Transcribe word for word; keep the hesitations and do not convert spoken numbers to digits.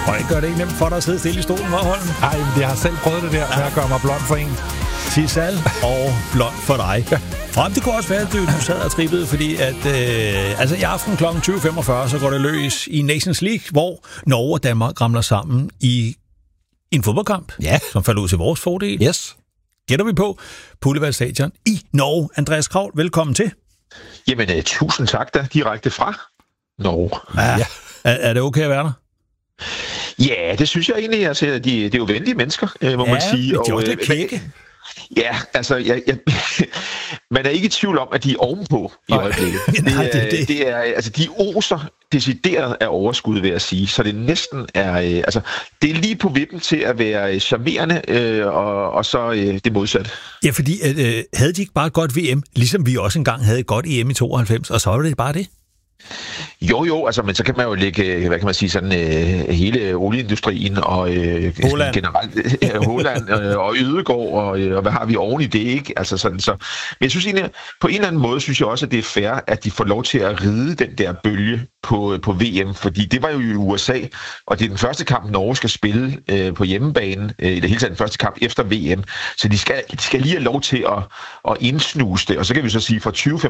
Og det gør det ikke nemt for dig at sidde stille i stolen, hva' Holm? Nej, jeg har selv prøvet det der med at gøre mig blond for en. Sisal og blond for dig. Frem, det kunne også være, at du, du sad og trippede, fordi at øh, altså i aften klokken tyve femogfyrre, så går det løs i Nations League, hvor Norge og Danmark ramler sammen i en fodboldkamp, Ja. som falder ud til vores fordel. Yes. Gætter vi på Pulevalg Stadion i Norge. Andreas Kravl, velkommen til. Jamen, uh, tusind tak da, direkte fra Norge. Ja. Ja. Er, er det okay at være der? Ja, det synes jeg egentlig. Altså, de, det er jo venlige mennesker, øh, må ja, man sige. Ja, det er også øh, lidt kække. Ja, altså, jeg, jeg, man er ikke i tvivl om, at de er ovenpå i øjeblikket. Det, Nej, det er det. det er, altså, de oser decideret af overskud, vil jeg sige. Så det næsten er, øh, altså, det er lige på vippen til at være charmerende, øh, og, og så øh, det modsatte. Ja, fordi øh, havde de ikke bare et godt V M, ligesom vi også engang havde et godt E M i tooghalvfems, og så var det bare det? Jo, jo, altså, men så kan man jo lægge, hvad kan man sige, sådan øh, hele olieindustrien og øh, Holland. generelt øh, Holland øh, og Ødegård og, øh, og hvad har vi oven i det, ikke? Altså sådan, så. Men jeg synes egentlig, på en eller anden måde, synes jeg også, at det er fair, at de får lov til at ride den der bølge på, på V M, fordi det var jo i U S A, og det er den første kamp, Norge skal spille øh, på hjemmebane, øh, i det hele taget den første kamp efter V M, så de skal, de skal lige have lov til at, at indsnuse det, og så kan vi så sige fra tyve